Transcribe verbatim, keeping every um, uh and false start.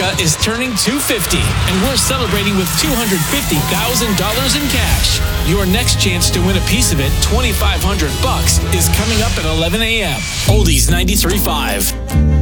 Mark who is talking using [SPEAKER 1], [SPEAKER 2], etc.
[SPEAKER 1] America is turning two hundred fifty, and we're celebrating with two hundred fifty thousand dollars in cash. Your next chance to win a piece of it, twenty-five hundred bucks, is coming up at eleven a.m. Oldies ninety-three point five.